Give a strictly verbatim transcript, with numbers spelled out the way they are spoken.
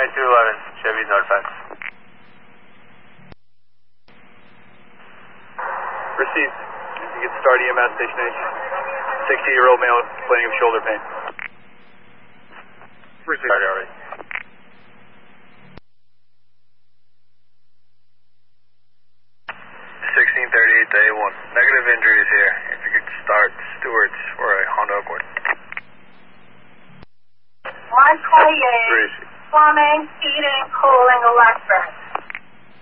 two eleven, Chevy northbound. Received. You get start E M S station H. sixty-year-old male complaining of shoulder pain. Received. Started already. sixteen thirty-eight to A one. Negative injuries here. If you could start Stewart's for a Honda Accord. one twenty-eight, plumbing, heating, cooling, electric.